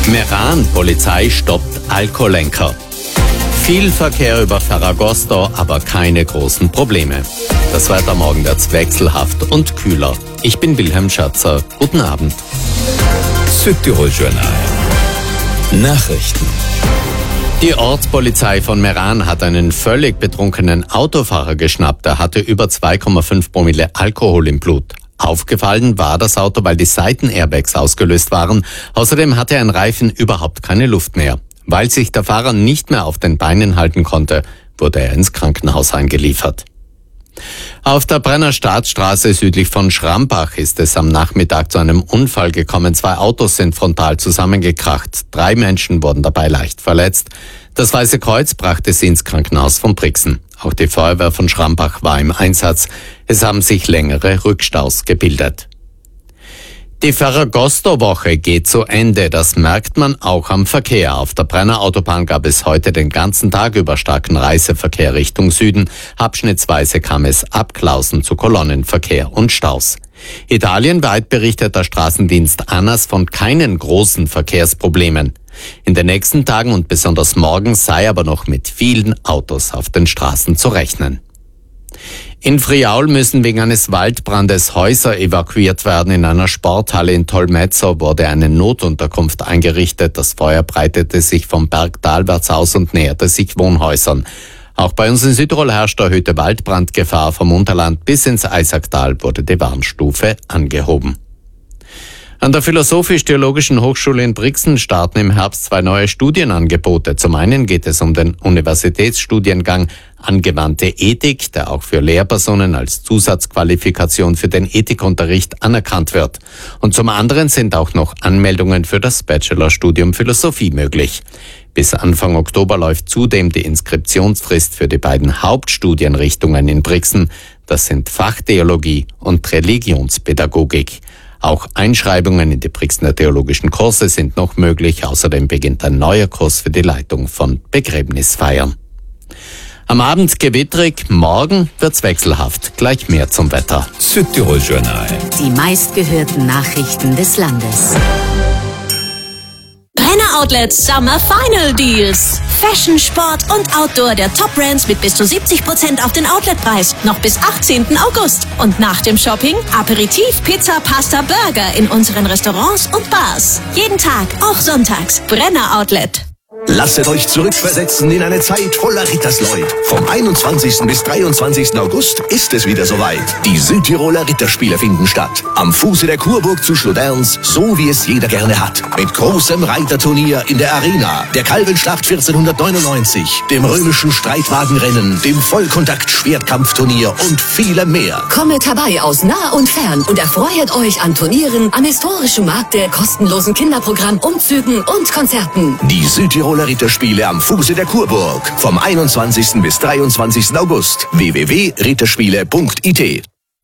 Meran, Polizei stoppt Alkoholenker. Viel Verkehr über Ferragosto, aber keine großen Probleme. Das Wetter morgen wird's wechselhaft und kühler. Ich bin Wilhelm Schatzer. Guten Abend. Südtirol Journal. Nachrichten. Die Ortspolizei von Meran hat einen völlig betrunkenen Autofahrer geschnappt. Er hatte über 2,5 Promille Alkohol im Blut. Aufgefallen war das Auto, weil die Seitenairbags ausgelöst waren. Außerdem hatte ein Reifen überhaupt keine Luft mehr. Weil sich der Fahrer nicht mehr auf den Beinen halten konnte, wurde er ins Krankenhaus eingeliefert. Auf der Brenner Staatsstraße südlich von Schrambach ist es am Nachmittag zu einem Unfall gekommen. 2 Autos sind frontal zusammengekracht. 3 Menschen wurden dabei leicht verletzt. Das Weiße Kreuz brachte sie ins Krankenhaus von Brixen. Auch die Feuerwehr von Schrambach war im Einsatz. Es haben sich längere Rückstaus gebildet. Die Ferragosto-Woche geht zu Ende. Das merkt man auch am Verkehr. Auf der Brenner Autobahn gab es heute den ganzen Tag über starken Reiseverkehr Richtung Süden. Abschnittsweise kam es abklausend zu Kolonnenverkehr und Staus. Italienweit berichtet der Straßendienst ANAS von keinen großen Verkehrsproblemen. In den nächsten Tagen und besonders morgen sei aber noch mit vielen Autos auf den Straßen zu rechnen. In Friaul müssen wegen eines Waldbrandes Häuser evakuiert werden. In einer Sporthalle in Tolmezzo wurde eine Notunterkunft eingerichtet. Das Feuer breitete sich vom Berg talwärts aus und näherte sich Wohnhäusern. Auch bei uns in Südtirol herrscht erhöhte Waldbrandgefahr. Vom Unterland bis ins Eisacktal wurde die Warnstufe angehoben. An der Philosophisch-Theologischen Hochschule in Brixen starten im Herbst 2 neue Studienangebote. Zum einen geht es um den Universitätsstudiengang Angewandte Ethik, der auch für Lehrpersonen als Zusatzqualifikation für den Ethikunterricht anerkannt wird. Und zum anderen sind auch noch Anmeldungen für das Bachelorstudium Philosophie möglich. Bis Anfang Oktober läuft zudem die Inskriptionsfrist für die beiden Hauptstudienrichtungen in Brixen. Das sind Fachtheologie und Religionspädagogik. Auch Einschreibungen in die Brixener theologischen Kurse sind noch möglich. Außerdem beginnt ein neuer Kurs für die Leitung von Begräbnisfeiern. Am Abend gewitterig, morgen wird's wechselhaft. Gleich mehr zum Wetter. Südtirol Journal. Die meistgehörten Nachrichten des Landes. Brenner Outlets Summer Final Deals. Fashion, Sport und Outdoor der Top-Brands mit bis zu 70% auf den Outletpreis. Noch bis 18. August. Und nach dem Shopping Aperitif, Pizza, Pasta, Burger in unseren Restaurants und Bars. Jeden Tag, auch sonntags. Brenner Outlet. Lasset euch zurückversetzen in eine Zeit voller Rittersleut. Vom 21. bis 23. August ist es wieder soweit. Die Südtiroler Ritterspiele finden statt. Am Fuße der Kurburg zu Schloderns, so wie es jeder gerne hat. Mit großem Reiterturnier in der Arena, der Kalvenschlacht 1499, dem römischen Streitwagenrennen, dem Vollkontakt-Schwertkampfturnier und vielem mehr. Kommet herbei aus nah und fern und erfreut euch an Turnieren, am historischen Markte, kostenlosen Kinderprogramm, Umzügen und Konzerten. Die Südtiroler Ritterspiele am Fuße der Kurburg. Vom 21. bis 23. August. www.ritterspiele.it.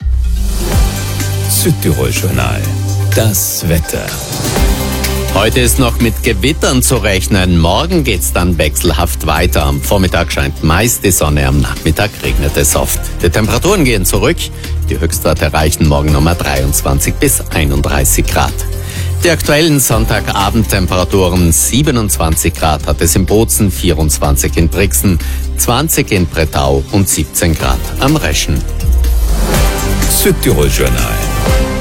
Südtirol Journal. Das Wetter. Heute ist noch mit Gewittern zu rechnen. Morgen geht's dann wechselhaft weiter. Am Vormittag scheint meist die Sonne, am Nachmittag regnet es oft. Die Temperaturen gehen zurück. Die Höchstwerte erreichen morgen nochmal 23 bis 31 Grad. Die aktuellen Sonntagabendtemperaturen: 27 Grad hat es in Bozen, 24 in Brixen, 20 in Bretau und 17 Grad am Reschen. Südtirol Journal.